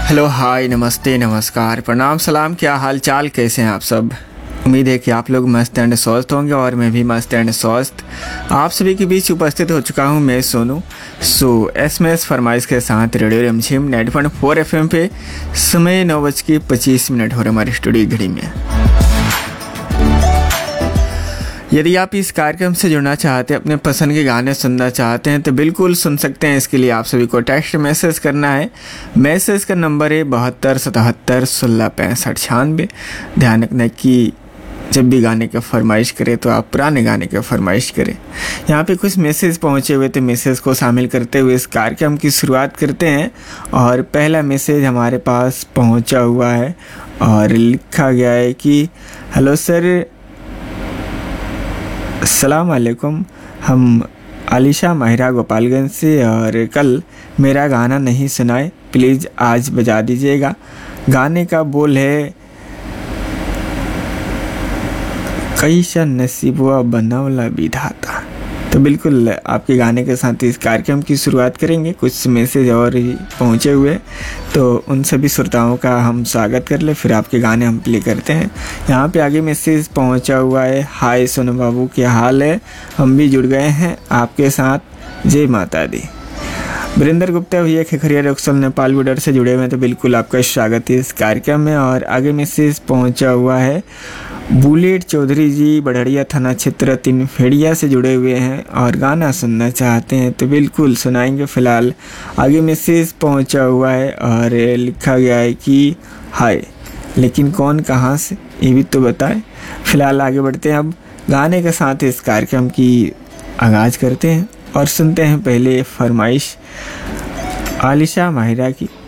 Hello, हाय, नमस्ते, नमस्कार, प्रणाम, सलाम। क्या हाल चाल, कैसे हैं आप सब? उम्मीद है कि आप लोग मस्त एंड स्वस्थ होंगे और मैं भी मस्त एंड स्वस्थ आप सभी के बीच उपस्थित हो चुका हूं। मैं सोनू एसएमएस फरमाइश के साथ रेडियो रिमझिम 90.4 FM पे समय 9:25 हो रहा हमारी स्टूडियो घड़ी में। यदि आप इस कार्यक्रम से जुड़ना चाहते हैं, अपने पसंद के गाने सुनना चाहते हैं तो बिल्कुल सुन सकते हैं। इसके लिए आप सभी को टेक्स्ट मैसेज करना है। मैसेज का नंबर है 72 77 16 65 96। ध्यान रखना कि जब भी गाने का फरमाइश करें तो आप पुराने गाने का फरमाइश करें। यहाँ पे कुछ मैसेज पहुँचे हुए थे, मैसेज को शामिल करते हुए इस कार्यक्रम की शुरुआत करते हैं। और पहला मैसेज हमारे पास पहुँचा हुआ है और लिखा गया है कि हेलो सर, अस्सलाम वालेकुम। हम आलिशा माहिरा गोपालगंज से, और कल मेरा गाना नहीं सुनाए, प्लीज़ आज बजा दीजिएगा। गाने का बोल है कैसा नसीबुआ बनवला विधाता। तो बिल्कुल आपके गाने के साथ इस कार्यक्रम की शुरुआत करेंगे। कुछ मैसेज और पहुँचे हुए तो उन सभी श्रोताओं का हम स्वागत कर ले, फिर आपके गाने हम प्ले करते हैं। यहाँ पे आगे मैसेज पहुँचा हुआ है, हाय सोनू बाबू, क्या हाल है? हम भी जुड़ गए हैं आपके साथ, जय माता दी। वीरेंद्र गुप्ता भैया खखरिया रक्सल नेपाल बॉर्डर से जुड़े हुए हैं, तो बिल्कुल आपका स्वागत है इस कार्यक्रम में। और आगे मैसेज पहुँचा हुआ है, बुलेट चौधरी जी बढ़िया थाना क्षेत्र तिनफेड़िया से जुड़े हुए हैं और गाना सुनना चाहते हैं, तो बिल्कुल सुनाएंगे। फ़िलहाल आगे मैसेज पहुंचा हुआ है और लिखा गया है कि हाय, लेकिन कौन कहां से, ये भी तो बताएं। फ़िलहाल आगे बढ़ते हैं, अब गाने के साथ इस कार्यक्रम की आगाज़ करते हैं और सुनते हैं पहले फरमाइश आलिशा माहिरा की